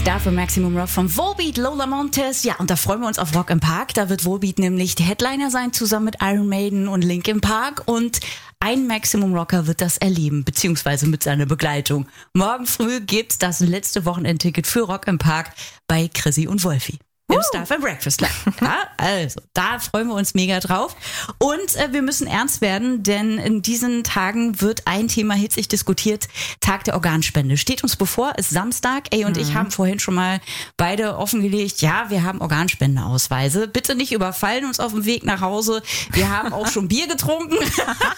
Dafür Maximum Rock von Volbeat, Lola Montez. Ja, und da freuen wir uns auf Rock im Park. Da wird Volbeat nämlich der Headliner sein, zusammen mit Iron Maiden und Linkin Park. Und ein Maximum Rocker wird das erleben, beziehungsweise mit seiner Begleitung. Morgen früh gibt's das letzte Wochenendticket für Rock im Park bei Chrissy und Wolfi. Im Stuff and Breakfast Club. Ja, also, da freuen wir uns mega drauf. Und wir müssen ernst werden, denn in diesen Tagen wird ein Thema hitzig diskutiert. Tag der Organspende. Steht uns bevor, ist Samstag. Und ich haben vorhin schon mal beide offengelegt, ja, wir haben Organspendeausweise. Bitte nicht überfallen uns auf dem Weg nach Hause. Wir haben auch schon Bier getrunken.